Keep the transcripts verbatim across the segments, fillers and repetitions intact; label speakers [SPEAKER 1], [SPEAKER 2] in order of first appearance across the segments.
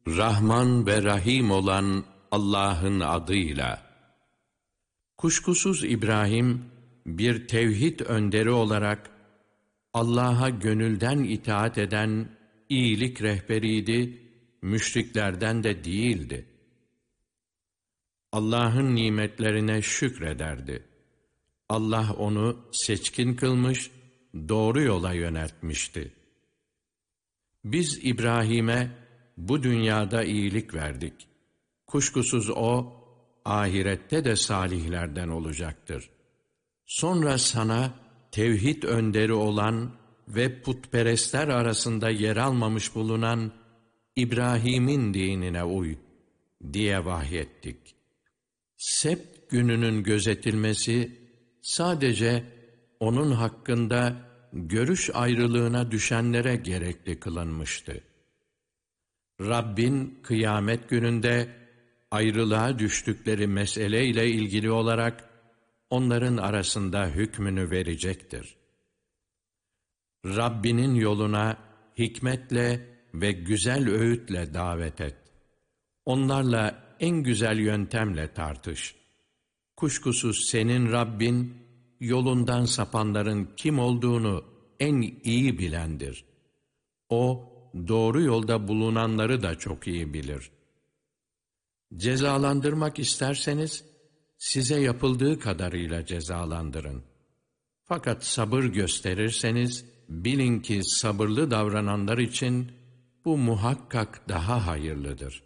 [SPEAKER 1] Rahman ve Rahim olan Allah'ın adıyla. Kuşkusuz İbrahim, bir tevhid önderi olarak Allah'a gönülden itaat eden iyilik rehberiydi, müşriklerden de değildi. Allah'ın nimetlerine şükrederdi. Allah onu seçkin kılmış, doğru yola yöneltmişti. Biz İbrahim'e bu dünyada iyilik verdik. Kuşkusuz o, ahirette de salihlerden olacaktır. Sonra sana tevhid önderi olan ve putperestler arasında yer almamış bulunan İbrahim'in dinine uy diye vahyettik. Sebt gününün gözetilmesi sadece onun hakkında görüş ayrılığına düşenlere gerekli kılınmıştı. Rabbin kıyamet gününde ayrılığa düştükleri meseleyle ilgili olarak onların arasında hükmünü verecektir. Rabbinin yoluna hikmetle ve güzel öğütle davet et. Onlarla en güzel yöntemle tartış. Kuşkusuz senin Rabbin, yolundan sapanların kim olduğunu en iyi bilendir. O, doğru yolda bulunanları da çok iyi bilir. Cezalandırmak isterseniz, size yapıldığı kadarıyla cezalandırın. Fakat sabır gösterirseniz, bilin ki sabırlı davrananlar için bu muhakkak daha hayırlıdır.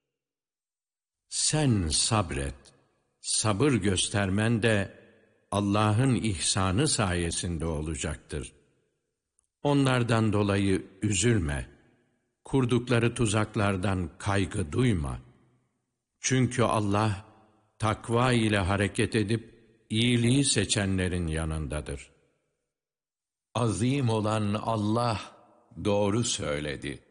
[SPEAKER 1] Sen sabret. Sabır göstermen de Allah'ın ihsanı sayesinde olacaktır. Onlardan dolayı üzülme. Kurdukları tuzaklardan kaygı duyma. Çünkü Allah, takva ile hareket edip iyiliği seçenlerin yanındadır. Azim olan Allah doğru söyledi.